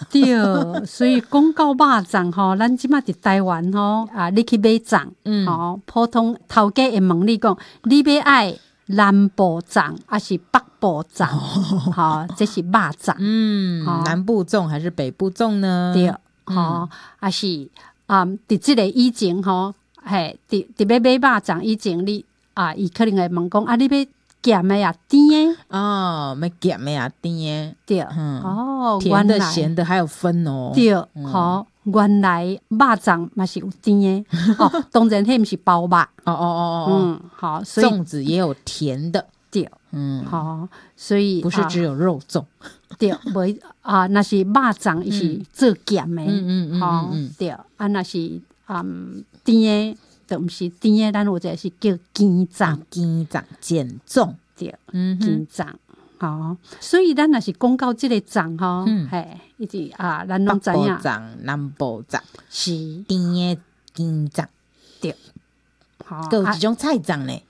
对，所以讲到肉粽吼，咱即马伫台湾吼你去买粽，普通头家会问你讲，你要爱南部粽还是北部粽？这是肉粽。 南部粽还是北部粽呢？ 对，还是伫即个以前吼，伫要买肉粽以前，你伊可能会问讲，你要咸的啊，甜的？ 要咸的啊，甜的。 对， 甜的、咸的还有分哦。 对，原来肉粽嘛是有甜的当然迄毋是包肉。好，所以粽子也有甜的。 对，所以不是只有肉粽。 对，那是肉粽伊是做咸的。对，那是甜的。就毋是甜的，咱有一个是叫羹粽， 碱粽， 对，羹粽。所以咱若是讲到即个粽吼，一直咱拢知影。 北部粽、南部粽是甜的羹粽， 对。 还有一种菜粽呢。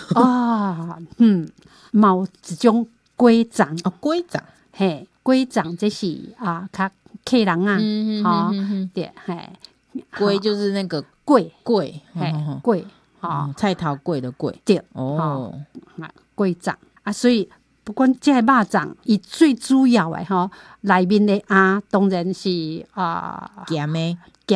嘛有一种粿粽。 粿粽， 粿粽这是较客人对， 粿就是那个粿， 菜头粿的粿， 对，粿粽所以不管这个肉粽，伊最主要的内面的当然是咸的，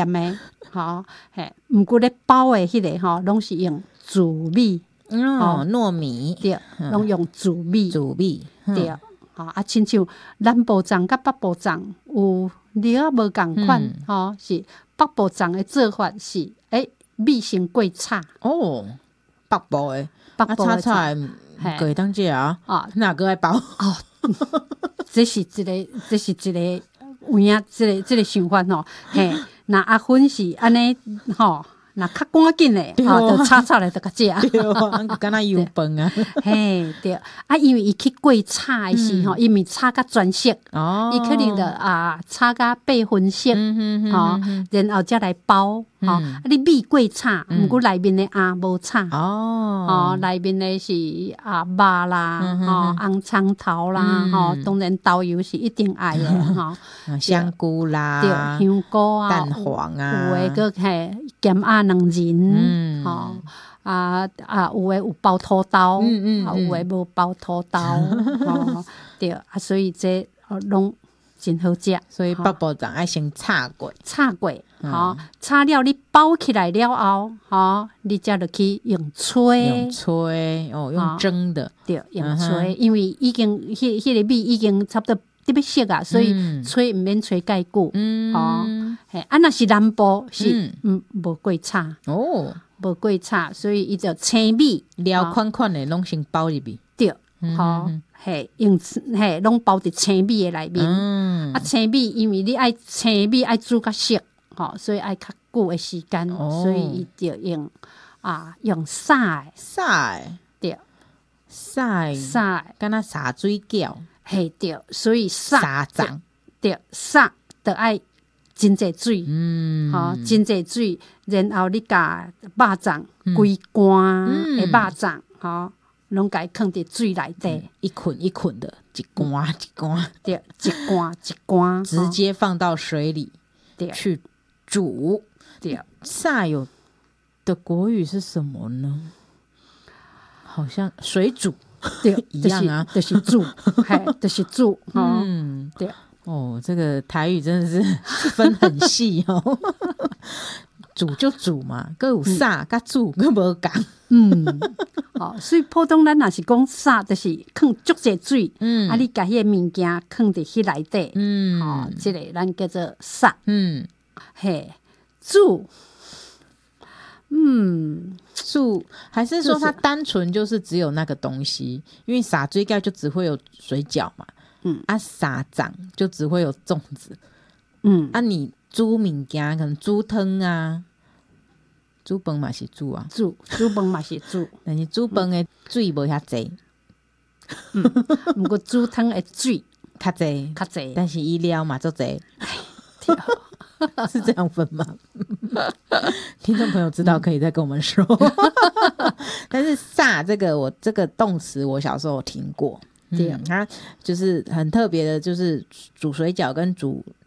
毋过咧包的迄个拢是用糯米， 糯米， 对，拢用糯米，对，亲像南部粽甲北部粽有了无共款，是北部粽的做法是米先过炒。 北部的炒的可以当这哪个爱包？ 这是一个有影，这个想法那阿芬是安尼那较赶紧的就炒来就较食。 对敢若油饭啊。 对因为伊去过炒的时因为炒甲全色，伊可能就炒甲8分色，然后才来包。你米过炒，毋过内面的无炒。内面的是肉啦，红葱头啦，当然豆油是一定爱的香菇啦， 对，香菇蛋黄有诶个咸两仁，有诶有包土豆，有诶无包土豆，对所以这拢真好食。 所以北部粽爱先炒过， 炒了你包起来了后，你才落去用吹， 用蒸的， 对，用吹，因为已经迄个米已经差不多特别熟所以吹毋免吹介久。若是南部是无过炒，无过炒，所以伊就青米料款款的拢先包入去， 对，用拢包伫青米的内面。青米因为你爱青米爱煮较熟，所以爱较久的时间，所以伊就用撒的，对， 撒敢若洒水饺， 对，所以撒粽， 对，撒就爱真济水，真济水，然后你甲肉粽规罐的肉粽，拢甲伊放伫水内底， 一捆一捆的，一罐一罐， 对，一罐一罐， 直接放到水里去煮。 对， 撒有的国语是什么呢？好像水煮， 对， 一样就是煮，就是煮，对。 这个台语真的是分很细煮就煮嘛，还有撒甲煮还无同。 所以普通咱若是讲撒，就是放足济水，你甲迄个物件放伫迄内底，这个咱叫做撒。煮， 煮还是说它单纯就是只有那个东西？因为撒水饺就只会有水饺嘛，撒粽就只会有粽子，你煮物件可能煮汤啊，煮饭嘛是煮啊， 煮饭嘛是煮， 但是煮饭的水无遐济， 不过煮汤的水较济，但是伊料嘛足济。是这样分吗？听众朋友知道可以再跟我们说。但是撒这个我这个动词我小时候有听过，它就是很特别的，就是煮水饺跟煮